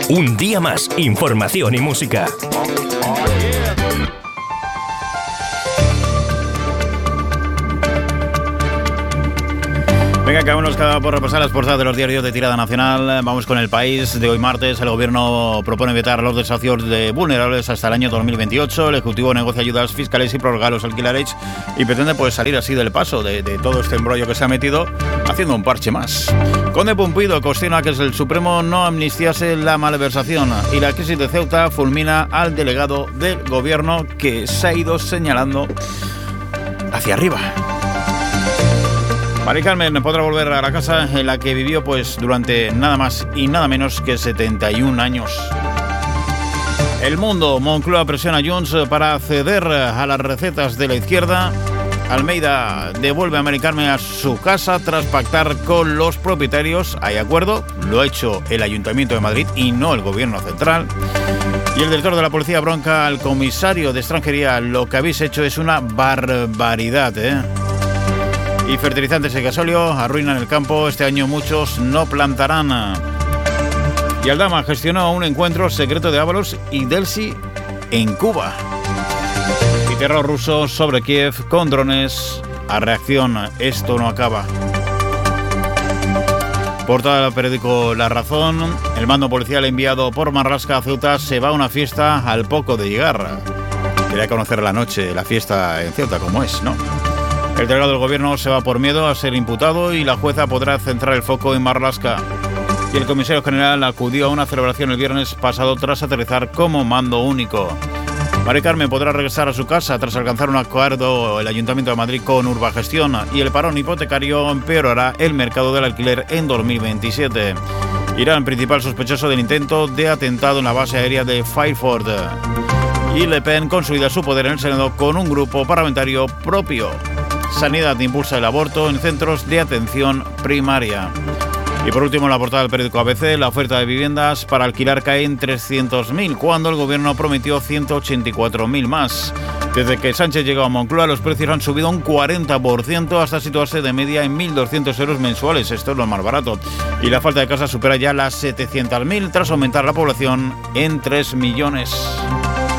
Un día más, información y música. Venga, acabamos por repasar las portadas de los diarios de tirada nacional. Vamos con El País de hoy martes. El gobierno propone vetar los desahucios de vulnerables hasta el año 2028. El Ejecutivo negocia ayudas fiscales y prorroga los alquileres y pretende salir así del paso de todo este embrollo que se ha metido, haciendo un parche más. Conde Pumpido cuestiona que el Supremo no amnistiase la malversación y la crisis de Ceuta fulmina al delegado del gobierno que se ha ido señalando hacia arriba. Mari Carmen podrá volver a la casa en la que vivió durante nada más y nada menos que 71 años. El Mundo, Moncloa presiona a Junts para ceder a las recetas de la izquierda. Almeida devuelve a Mari Carmen a su casa tras pactar con los propietarios. Hay acuerdo, lo ha hecho el Ayuntamiento de Madrid y no el Gobierno Central. Y el director de la policía bronca al comisario de extranjería: lo que habéis hecho es una barbaridad, Y fertilizantes de gasóleo arruinan el campo. Este año muchos no plantarán. Y Aldama gestionó un encuentro secreto de Ábalos y Delsi en Cuba. Y terror ruso sobre Kiev con drones. A reacción, esto no acaba. Portada del periódico La Razón. El mando policial enviado por Marlaska a Ceuta se va a una fiesta al poco de llegar. Quería conocer la noche, la fiesta en Ceuta, como es, ¿no? El delegado del gobierno se va por miedo a ser imputado y la jueza podrá centrar el foco en Marlaska. Y el comisario general acudió a una celebración el viernes pasado tras aterrizar como mando único. Mari Carmen podrá regresar a su casa tras alcanzar un acuerdo el Ayuntamiento de Madrid con Urbagestión, y el parón hipotecario empeorará el mercado del alquiler en 2027. Irán, principal sospechoso del intento de atentado en la base aérea de Fairford. Y Le Pen consolida su poder en el Senado con un grupo parlamentario propio. Sanidad impulsa el aborto en centros de atención primaria. Y por último, en la portada del periódico ABC, la oferta de viviendas para alquilar cae en 300.000, cuando el gobierno prometió 184.000 más. Desde que Sánchez llegó a Moncloa, los precios han subido un 40% hasta situarse de media en 1.200 euros mensuales. Esto es lo más barato. Y la falta de casas supera ya las 700.000 tras aumentar la población en 3 millones.